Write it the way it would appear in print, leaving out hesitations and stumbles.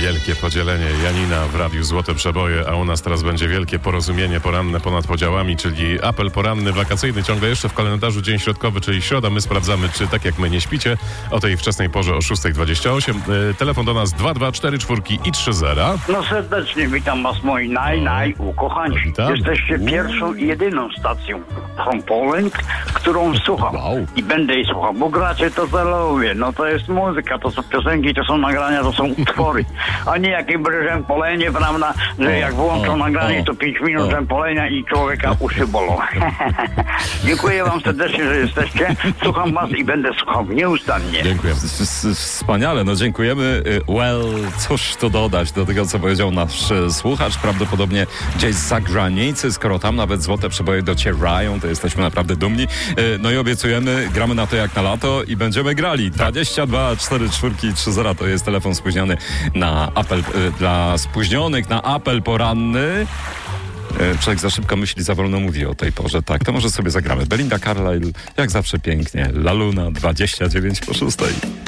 Wielkie podzielenie Janina w Radiu Złote Przeboje, a u nas teraz będzie wielkie porozumienie poranne ponad podziałami, czyli apel poranny, wakacyjny, ciągle jeszcze w kalendarzu dzień środkowy, czyli środa. My sprawdzamy, czy tak jak my nie śpicie o tej wczesnej porze o 6:28. Telefon do nas 224 i 30. No serdecznie witam was, moi ukochańsi. Witam. Jesteście pierwszą i jedyną stacją from Poland, którą słucham. Wow. I będę jej słuchał, bo gracie to lubię. No to jest muzyka, to są piosenki, to są nagrania, to są utwory. A nie jakie rzępolenie, prawda, że jak włączą nagranie, to 5 minut rzępolenia i człowieka uszy bolą. Dziękuję wam serdecznie, że jesteście. Słucham was i będę słuchał nieustannie. Dziękuję. Wspaniale, no dziękujemy. Cóż tu dodać do tego, co powiedział nasz słuchacz, prawdopodobnie gdzieś z zagranicy, skoro tam nawet Złote Przeboje docierają, to jesteśmy naprawdę dumni. No i obiecujemy, gramy na to jak na lato i będziemy grali. 22 44 30 to jest telefon spóźniony na apel, dla spóźnionych na apel poranny. Człowiek za szybko myśli, za wolno mówi o tej porze. Tak, to może sobie zagramy. Belinda Carlisle, jak zawsze pięknie. La Luna, 29 po 6.